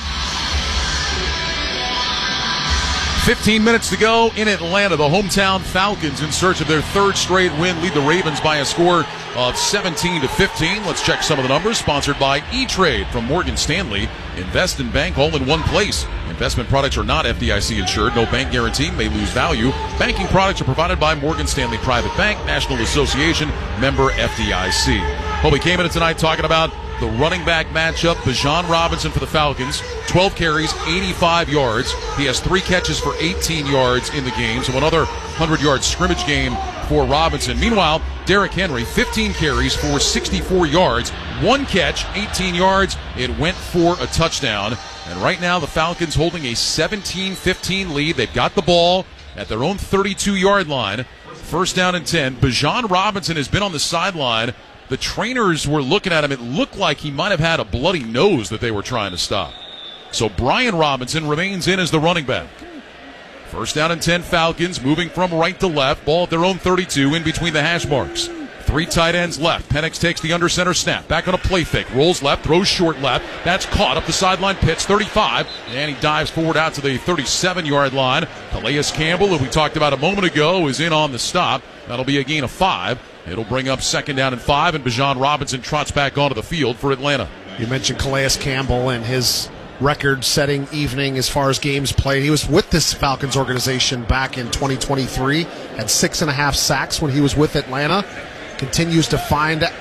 fifteen minutes to go in Atlanta. The hometown Falcons, in search of their third straight win, lead the Ravens by a score of seventeen to fifteen. Let's check some of the numbers. Sponsored by E-Trade from Morgan Stanley. Invest and bank all in one place. Investment products are not F D I C insured. No bank guarantee, may lose value. Banking products are provided by Morgan Stanley Private Bank, National Association, member F D I C. Well, we came in tonight talking about the running back matchup. Bijan Robinson for the Falcons, twelve carries, eighty-five yards. He has three catches for eighteen yards in the game, so another one hundred-yard scrimmage game for Robinson. Meanwhile, Derrick Henry, fifteen carries for sixty-four yards, one catch, eighteen yards. It went for a touchdown. And right now, the Falcons holding a seventeen fifteen lead. They've got the ball at their own thirty-two-yard line. First down and ten. Bijan Robinson has been on the sideline. The trainers were looking at him. It looked like he might have had a bloody nose that they were trying to stop. So Brian Robinson remains in as the running back. First down and ten, Falcons moving from right to left. Ball at their own thirty-two in between the hash marks. Three tight ends left. Penix takes the under center snap. Back on a play fake. Rolls left, throws short left. That's caught up the sideline. Pitts, thirty-five. And he dives forward out to the thirty-seven-yard line. Calais Campbell, who we talked about a moment ago, is in on the stop. That'll be a gain of five. It'll bring up second down and five, and Bijan Robinson trots back onto the field for Atlanta. You mentioned Calais Campbell and his record-setting evening as far as games played. He was with this Falcons organization back in twenty twenty-three, had six and a half sacks when he was with Atlanta. Continues to find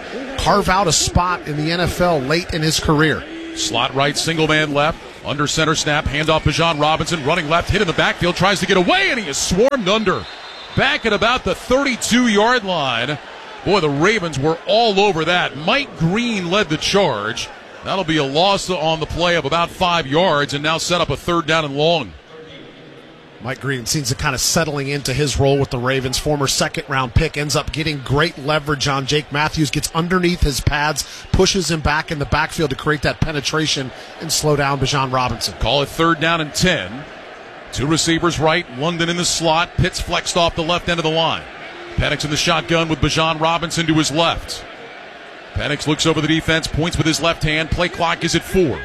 carve out a spot in the N F L late in his career. Slot right, single man left, under center snap, handoff Bijan Robinson, running left, hit in the backfield, tries to get away, and he is swarmed under. Back at about the thirty-two-yard line. Boy, the Ravens were all over that. Mike Green led the charge. That'll be a loss on the play of about five yards, and now set up a third down and long. Mike Green seems to kind of settling into his role with the Ravens. Former second-round pick ends up getting great leverage on Jake Matthews, gets underneath his pads, pushes him back in the backfield to create that penetration and slow down Bijan Robinson. Call it third down and ten. Two receivers right, London in the slot, Pitts flexed off the left end of the line. Penix in the shotgun with Bijan Robinson to his left. Penix looks over the defense, points with his left hand. Play clock is at four.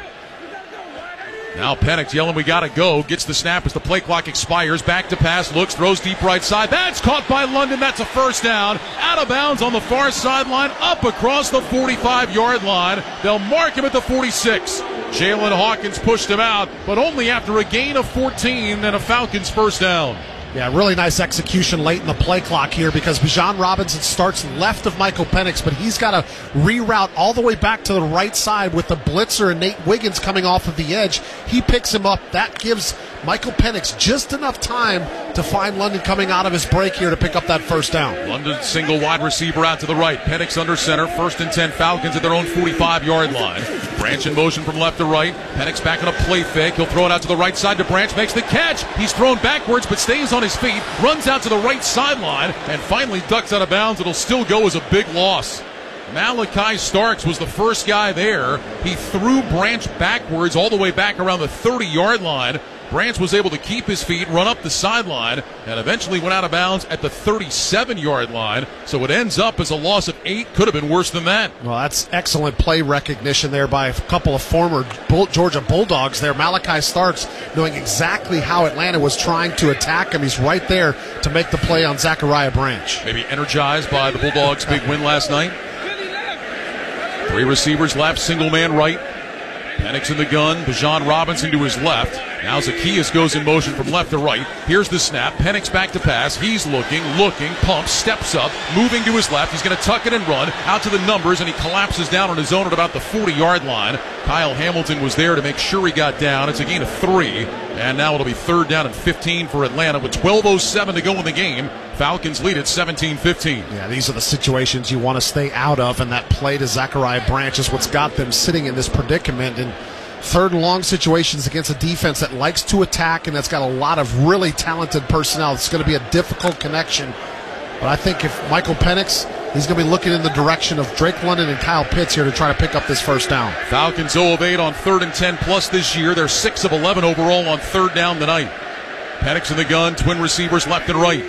Now Penix yelling, we gotta go. Gets the snap as the play clock expires. Back to pass, looks, throws deep right side. That's caught by London. That's a first down. Out of bounds on the far sideline, up across the forty-five-yard line. They'll mark him at the forty-six. Jalen Hawkins pushed him out, but only after a gain of fourteen and a Falcons first down. Yeah, really nice execution late in the play clock here because Bijan Robinson starts left of Michael Penix, but he's got to reroute all the way back to the right side with the blitzer and Nate Wiggins coming off of the edge. He picks him up. That gives Michael Penix just enough time to find London coming out of his break here to pick up that first down. London single wide receiver out to the right. Penix under center. First and ten Falcons at their own forty-five-yard line. Branch in motion from left to right. Penix back on a play fake. He'll throw it out to the right side to Branch. Makes the catch. He's thrown backwards but stays on his feet. Runs out to the right sideline and finally ducks out of bounds. It'll still go as a big loss. Malachi Starks was the first guy there. He threw Branch backwards all the way back around the thirty-yard line. Branch was able to keep his feet, run up the sideline, and eventually went out of bounds at the thirty-seven-yard line. So it ends up as a loss of eight. Could have been worse than that. Well, that's excellent play recognition there by a couple of former Bull- Georgia Bulldogs there. Malachi Starks knowing exactly how Atlanta was trying to attack him. He's right there to make the play on Zachariah Branch. Maybe energized by the Bulldogs' big win last night. Three receivers left, single man right. Penix in the gun, Bijan Robinson to his left. Now Zacchaeus goes in motion from left to right. Here's the snap. Penix back to pass. He's looking, looking, pumps, steps up, moving to his left. He's going to tuck it and run out to the numbers, and he collapses down on his own at about the forty-yard line. Kyle Hamilton was there to make sure he got down. It's a gain of three, and now it'll be third down and fifteen for Atlanta with twelve oh seven to go in the game. Falcons lead at seventeen fifteen. Yeah, these are the situations you want to stay out of, and that play to Zachariah Branch is what's got them sitting in this predicament. And third and long situations against a defense that likes to attack and that's got a lot of really talented personnel. It's going to be a difficult connection. But I think if Michael Penix, he's going to be looking in the direction of Drake London and Kyle Pitts here to try to pick up this first down. Falcons oh of eight on third and ten plus this year. They're six of eleven overall on third down tonight. Penix in the gun, twin receivers left and right.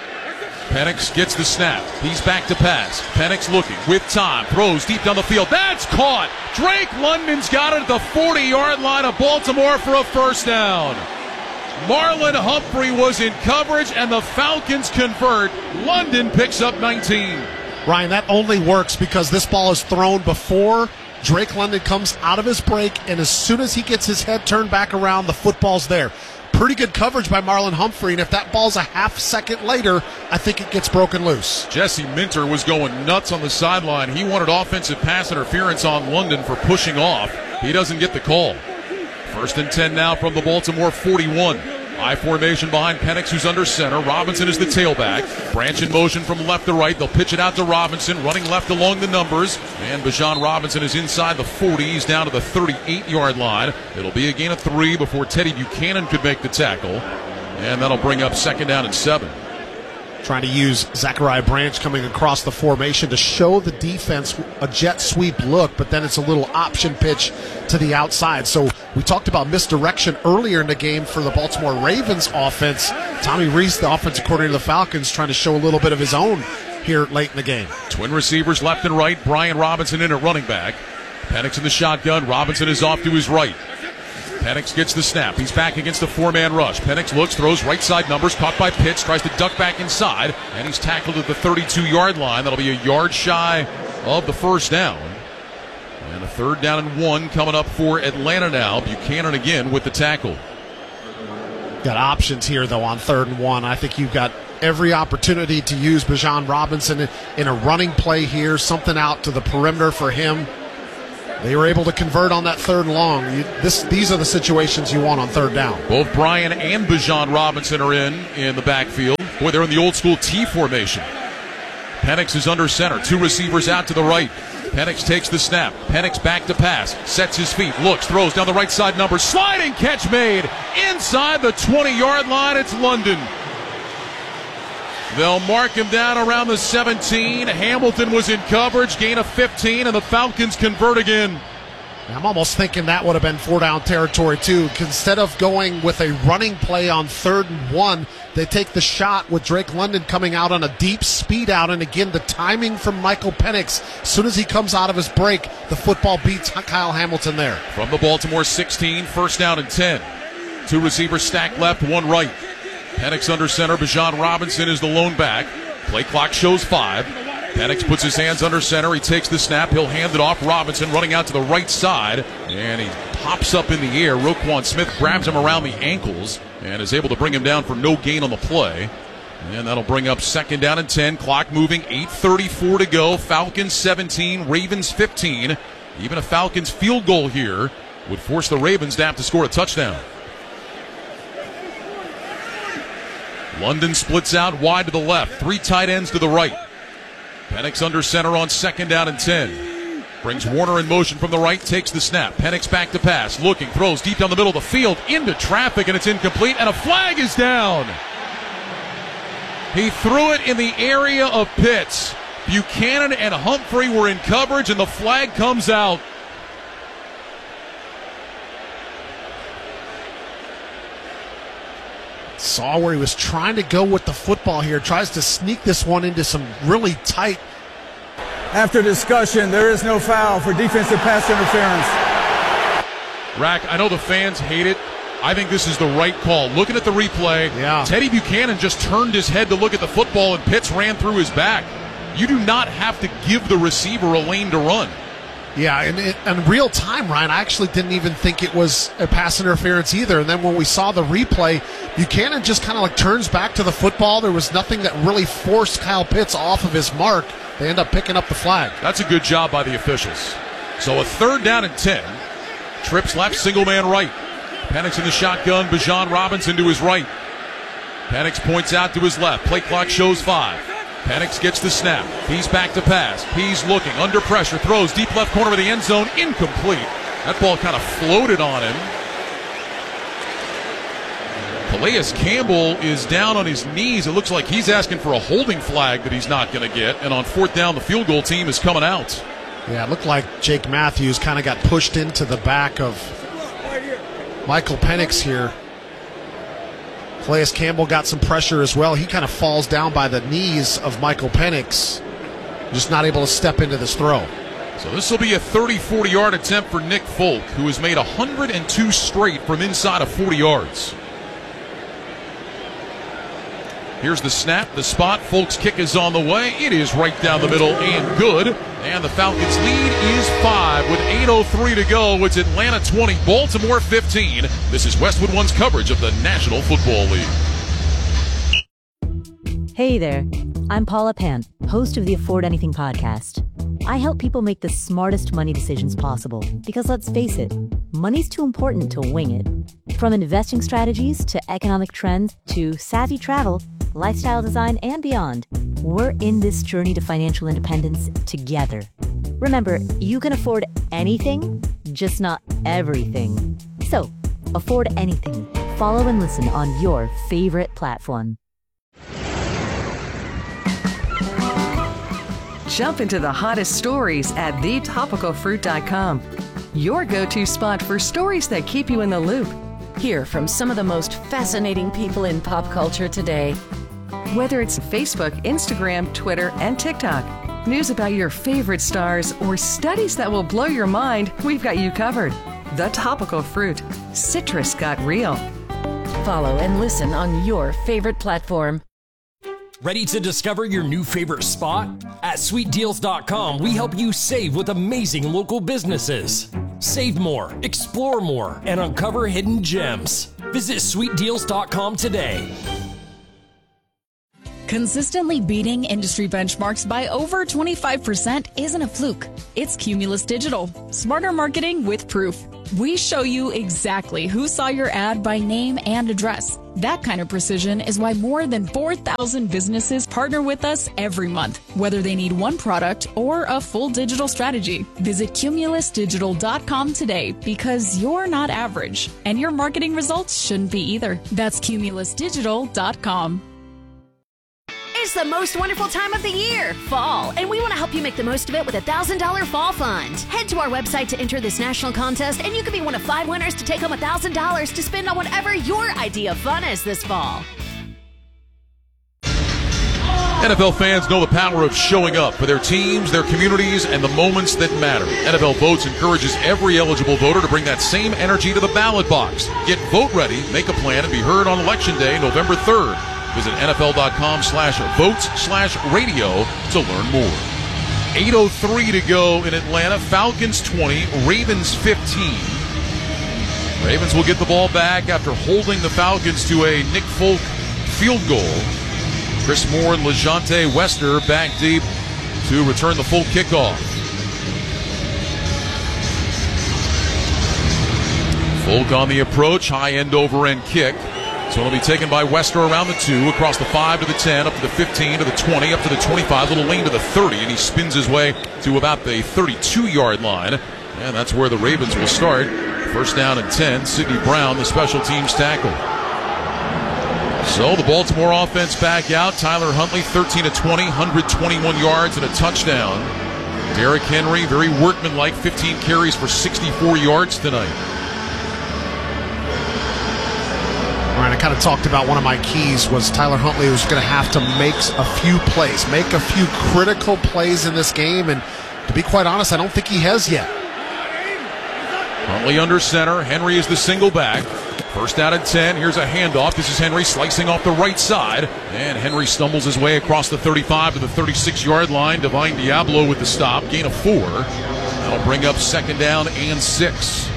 Penix gets the snap. He's back to pass. Penix looking with time. Throws deep down the field. That's caught. Drake London's got it at the forty-yard line of Baltimore for a first down. Marlon Humphrey was in coverage, and the Falcons convert. London picks up nineteen. Ryan, that only works because this ball is thrown before Drake London comes out of his break, and as soon as he gets his head turned back around, the football's there. Pretty good coverage by Marlon Humphrey, and if that ball's a half second later, I think it gets broken loose. Jesse Minter was going nuts on the sideline. He wanted offensive pass interference on London for pushing off. He doesn't get the call. First and ten now from the Baltimore forty-one. High formation behind Penix, who's under center. Robinson is the tailback. Branch in motion from left to right. They'll pitch it out to Robinson, running left along the numbers. And Bijan Robinson is inside the forty. He's down to the thirty-eight-yard line. It'll be a gain of three before Teddy Buchanan could make the tackle. And that'll bring up second down and seven. Trying to use Zachariah Branch coming across the formation to show the defense a jet sweep look, but then it's a little option pitch to the outside. So we talked about misdirection earlier in the game for the Baltimore Ravens offense. Tommy Rees, the offensive coordinator of the Falcons, trying to show a little bit of his own here late in the game. Twin receivers left and right. Brian Robinson in at running back. Penix in the shotgun. Robinson is off to his right. Penix gets the snap. He's back against the four-man rush. Penix looks, throws right side numbers, caught by Pitts, tries to duck back inside, and he's tackled at the thirty-two-yard line. That'll be a yard shy of the first down. And a third down and one coming up for Atlanta now. Buchanan again with the tackle. Got options here, though, on third and one. I think you've got every opportunity to use Bijan Robinson in a running play here, something out to the perimeter for him. They were able to convert on that third and long. You, this, these are the situations you want on third down. Both Brian and Bijan Robinson are in in the backfield. Boy, they're in the old school T formation. Penix is under center. Two receivers out to the right. Penix takes the snap. Penix back to pass. Sets his feet. Looks. Throws down the right side number. Sliding catch made. Inside the twenty-yard line. It's London. They'll mark him down around the seventeen. Hamilton was in coverage. Gain of fifteen. And the Falcons convert again. I'm almost thinking that would have been four down territory too. Instead of going with a running play on third and one, they take the shot with Drake London coming out on a deep speed out. And again, the timing from Michael Penix. As soon as he comes out of his break, the football beats Kyle Hamilton there. From the Baltimore sixteen, first down and ten. Two receivers stacked left, one right. Penix under center. Bijan Robinson is the lone back. Play clock shows five. Penix puts his hands under center. He takes the snap. He'll hand it off. Robinson running out to the right side. And he pops up in the air. Roquan Smith grabs him around the ankles and is able to bring him down for no gain on the play. And that'll bring up second down and ten. Clock moving. eight thirty-four to go. Falcons seventeen. Ravens fifteen. Even a Falcons field goal here would force the Ravens to have to score a touchdown. London splits out wide to the left. Three tight ends to the right. Penix under center on second down and ten. Brings Warner in motion from the right, takes the snap. Penix back to pass, looking, throws deep down the middle of the field, into traffic, and it's incomplete, and a flag is down. He threw it in the area of Pitts. Buchanan and Humphrey were in coverage, and the flag comes out. Saw where he was trying to go with the football here. Tries to sneak this one into some really tight. After discussion, there is no foul for defensive pass interference. Rack, I know the fans hate it. I think this is the right call. Looking at the replay, yeah. Teddy Buchanan just turned his head to look at the football, and Pitts ran through his back. You do not have to give the receiver a lane to run. Yeah, and in real time, Ryan, I actually didn't even think it was a pass interference either. And then when we saw the replay, Buchanan just kind of like turns back to the football. There was nothing that really forced Kyle Pitts off of his mark. They end up picking up the flag. That's a good job by the officials. So a third down and ten. Trips left, single man right. Penix in the shotgun, Bijan Robinson to his right. Penix points out to his left. Play clock shows five. Penix gets the snap. He's back to pass. He's looking, under pressure, throws deep left corner of the end zone, incomplete. That ball kind of floated on him. Calais Campbell is down on his knees. It looks like he's asking for a holding flag that he's not going to get. And on fourth down, the field goal team is coming out. Yeah, it looked like Jake Matthews kind of got pushed into the back of Michael Penix here. Calais Campbell got some pressure as well. He kind of falls down by the knees of Michael Penix. Just not able to step into this throw. So this will be a thirty, forty-yard attempt for Nick Folk, who has made one hundred two straight from inside of forty yards. Here's the snap, the spot. Folk's kick is on the way. It is right down the middle and good. And the Falcons' lead is five with eight oh three to go. It's Atlanta twenty, Baltimore fifteen. This is Westwood One's coverage of the National Football League. Hey there, I'm Paula Pant, host of the Afford Anything podcast. I help people make the smartest money decisions possible because, let's face it, money's too important to wing it. From investing strategies to economic trends to savvy travel, lifestyle design, and beyond, we're in this journey to financial independence together. Remember, you can afford anything, just not everything. So, afford anything. Follow and listen on your favorite platform. Jump into the hottest stories at the topical fruit dot com. Your go-to spot for stories that keep you in the loop. Hear from some of the most fascinating people in pop culture today. Whether it's Facebook, Instagram, Twitter, and TikTok, news about your favorite stars, or studies that will blow your mind, we've got you covered. The Topical Fruit. Citrus got real. Follow and listen on your favorite platform. Ready to discover your new favorite spot? At sweet deals dot com, we help you save with amazing local businesses. Save more, explore more, and uncover hidden gems. Visit sweet deals dot com today. Consistently beating industry benchmarks by over twenty-five percent isn't a fluke. It's Cumulus Digital. Smarter marketing with proof. We show you exactly who saw your ad by name and address. That kind of precision is why more than four thousand businesses partner with us every month, whether they need one product or a full digital strategy. Visit cumulus digital dot com today because you're not average, and your marketing results shouldn't be either. That's cumulus digital dot com. It's the most wonderful time of the year, fall, and we want to help you make the most of it with a one thousand dollars Fall Fund. Head to our website to enter this national contest, and you could be one of five winners to take home one thousand dollars to spend on whatever your idea of fun is this fall. N F L fans know the power of showing up for their teams, their communities, and the moments that matter. N F L Votes encourages every eligible voter to bring that same energy to the ballot box. Get vote ready, make a plan, and be heard on Election Day, November third. Visit nfl.com slash votes slash radio to learn more. eight oh three to go in Atlanta. Falcons twenty, Ravens fifteen. Ravens will get the ball back after holding the Falcons to a Nick Folk field goal. Chris Moore and LeJontay Wester back deep to return the full kickoff. Folk on the approach, high end over end kick. So it'll be taken by Wester around the two, across the five to the ten, up to the fifteen, to the twenty, up to the twenty-five, little lane to the thirty, and he spins his way to about the thirty-two-yard line. And that's where the Ravens will start. First down and ten, Sidney Brown, the special teams tackle. So the Baltimore offense back out. Tyler Huntley, thirteen of twenty, one hundred twenty-one yards and a touchdown. Derrick Henry, very workmanlike, fifteen carries for sixty-four yards tonight. All right, I kind of talked about one of my keys was Tyler Huntley was going to have to make a few plays, make a few critical plays in this game, and to be quite honest, I don't think he has yet. Huntley under center. Henry is the single back. First down and ten. Here's a handoff. This is Henry slicing off the right side, and Henry stumbles his way across the thirty-five to the thirty-six-yard line. Divine Diablo with the stop. Gain of four. That'll bring up second down and six.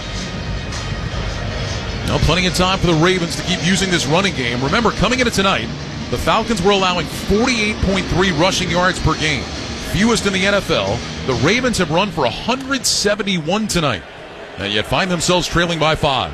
Now, plenty of time for the Ravens to keep using this running game. Remember, coming into tonight, the Falcons were allowing forty-eight point three rushing yards per game, fewest in the N F L. The Ravens have run for one hundred seventy-one tonight, and yet find themselves trailing by five.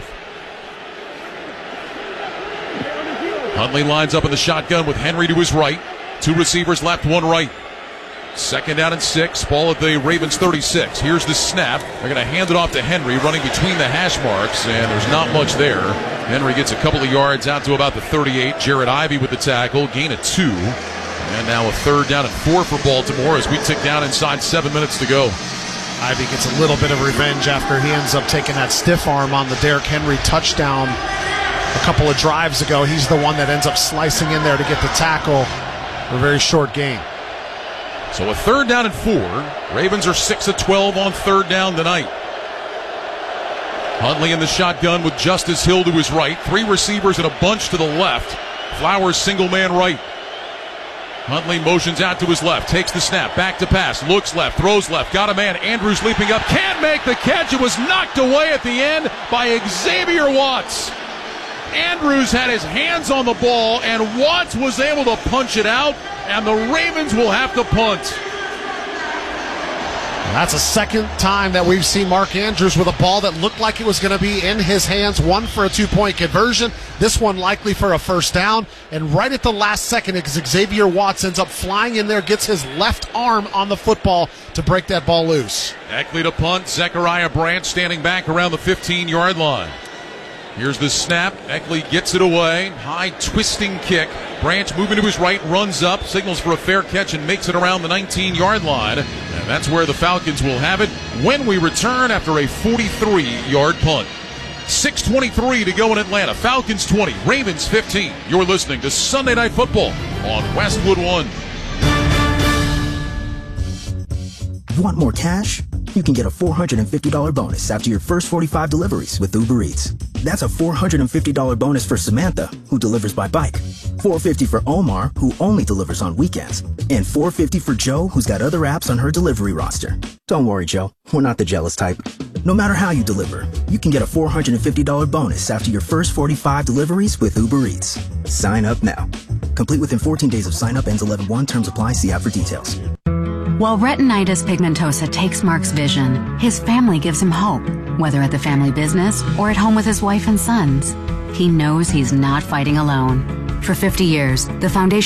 Huntley lines up in the shotgun with Henry to his right. Two receivers left, one right. Second down and six. Ball at the Ravens thirty-six. Here's the snap. They're going to hand it off to Henry, running between the hash marks, and there's not much there. Henry gets a couple of yards out to about the thirty-eight. Jared Ivey with the tackle. Gain of two. And now a third down and four for Baltimore as we tick down inside seven minutes to go. Ivey gets a little bit of revenge after he ends up taking that stiff arm on the Derrick Henry touchdown a couple of drives ago. He's the one that ends up slicing in there to get the tackle for a very short gain. So a third down and four. Ravens are six of twelve on third down tonight. Huntley in the shotgun with Justice Hill to his right. Three receivers and a bunch to the left. Flowers single man right. Huntley motions out to his left, takes the snap, back to pass, looks left, throws left, got a man. Andrews leaping up, can't make the catch. It was knocked away at the end by Xavier Watts. Andrews had his hands on the ball, and Watts was able to punch it out, and the Ravens will have to punt. That's the second time that we've seen Mark Andrews with a ball that looked like it was going to be in his hands. One for a two-point conversion. This one likely for a first down. And right at the last second, Xavier Watts ends up flying in there, gets his left arm on the football to break that ball loose. Eckley to punt. Zechariah Branch standing back around the fifteen-yard line. Here's the snap. Eckley gets it away. High twisting kick. Branch moving to his right, runs up, signals for a fair catch, and makes it around the nineteen-yard line. And that's where the Falcons will have it when we return after a forty-three-yard punt. six twenty-three to go in Atlanta. Falcons twenty, Ravens fifteen. You're listening to Sunday Night Football on Westwood One. Want more cash? You can get a four hundred fifty dollars bonus after your first forty-five deliveries with Uber Eats. That's a four hundred fifty dollars bonus for Samantha, who delivers by bike. four hundred fifty dollars for Omar, who only delivers on weekends. And four hundred fifty dollars for Joe, who's got other apps on her delivery roster. Don't worry, Joe. We're not the jealous type. No matter how you deliver, you can get a four hundred fifty dollars bonus after your first forty-five deliveries with Uber Eats. Sign up now. Complete within fourteen days of sign up, ends eleven one. Terms apply. See app for details. While retinitis pigmentosa takes Mark's vision, his family gives him hope, whether at the family business or at home with his wife and sons. He knows he's not fighting alone. For fifty years, the foundation